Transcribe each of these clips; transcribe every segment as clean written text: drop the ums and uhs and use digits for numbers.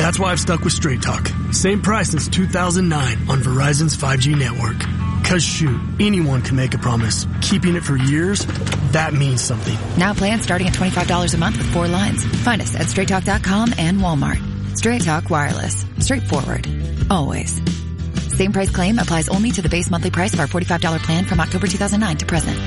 That's why I've stuck with Straight Talk. Same price since 2009 on Verizon's 5G network. Cause shoot, anyone can make a promise. Keeping it for years, that means something. Now plans starting at $25 a month with 4 lines. Find us at straighttalk.com and Walmart. Straight Talk Wireless. Straightforward. Always. Same price claim applies only to the base monthly price of our $45 plan from October 2009 to present.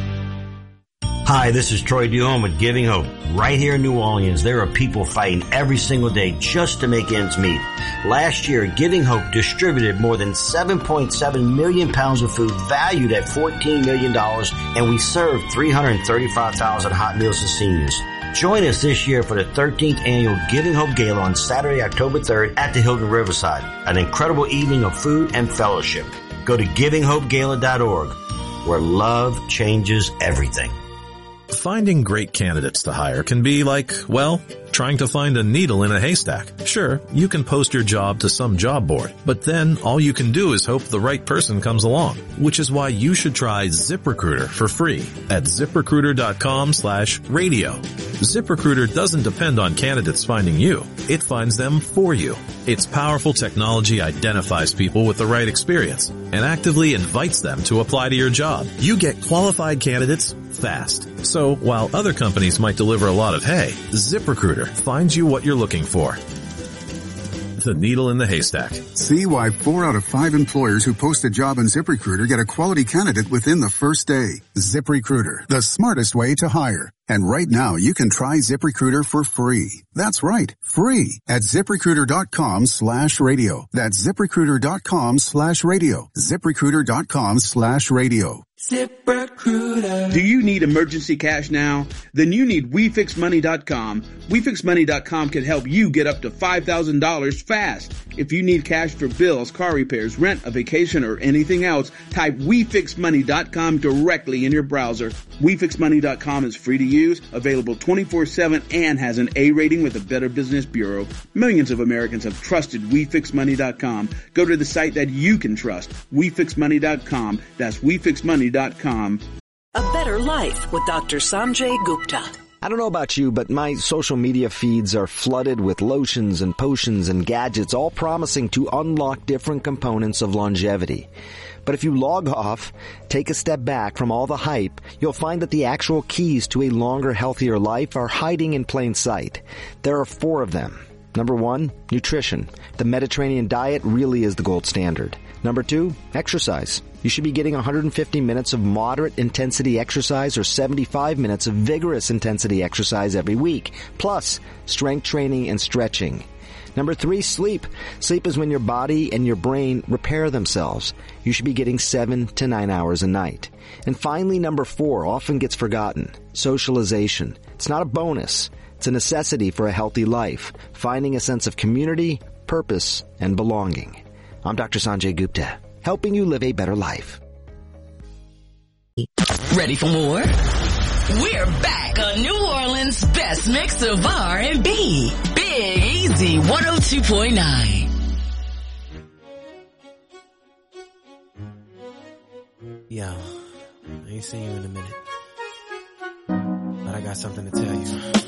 Hi, this is Troy Duhon with Giving Hope. Right here in New Orleans, there are people fighting every single day just to make ends meet. Last year, Giving Hope distributed more than 7.7 million pounds of food valued at $14 million, and we served 335,000 hot meals to seniors. Join us this year for the 13th annual Giving Hope Gala on Saturday, October 3rd at the Hilton Riverside. An incredible evening of food and fellowship. Go to givinghopegala.org, where love changes everything. Finding great candidates to hire can be like, well, trying to find a needle in a haystack. Sure, you can post your job to some job board, but then all you can do is hope the right person comes along, which is why you should try ZipRecruiter for free at ZipRecruiter.com/radio. ZipRecruiter doesn't depend on candidates finding you. It finds them for you. Its powerful technology identifies people with the right experience and actively invites them to apply to your job. You get qualified candidates fast. So while other companies might deliver a lot of hay, ZipRecruiter finds you what you're looking for. The needle in the haystack. See why 4 out of 5 employers who post a job on ZipRecruiter get a quality candidate within the first day. ZipRecruiter, the smartest way to hire. And right now, you can try ZipRecruiter for free. That's right, free at ZipRecruiter.com/radio. That's ZipRecruiter.com/radio. ZipRecruiter.com/radio. ZipRecruiter. Do you need emergency cash now? Then you need WeFixMoney.com. WeFixMoney.com can help you get up to $5,000 fast. If you need cash for bills, car repairs, rent, a vacation, or anything else, type WeFixMoney.com directly in your browser. WeFixMoney.com is free to use, available 24/7, and has an A rating with the Better Business Bureau. Millions of Americans have trusted WeFixMoney.com. Go to the site that you can trust. WeFixMoney.com. That's WeFixMoney.com. A Better Life with Dr. Sanjay Gupta. I don't know about you, but my social media feeds are flooded with lotions and potions and gadgets, all promising to unlock different components of longevity. But if you log off, take a step back from all the hype, you'll find that the actual keys to a longer, healthier life are hiding in plain sight. There are 4 of them. Number 1, nutrition. The Mediterranean diet really is the gold standard. Number 2, exercise. You should be getting 150 minutes of moderate intensity exercise or 75 minutes of vigorous intensity exercise every week, plus strength training and stretching. Number 3, sleep. Sleep is when your body and your brain repair themselves. You should be getting 7 to 9 hours a night. And finally, number 4 often gets forgotten. Socialization. It's not a bonus. It's a necessity for a healthy life. Finding a sense of community, purpose, and belonging. I'm Dr. Sanjay Gupta, helping you live a better life. Ready for more? We're back on New Orleans' best mix of R&B. Big Easy 102.9. Yo, I ain't seen you in a minute, but I got something to tell you.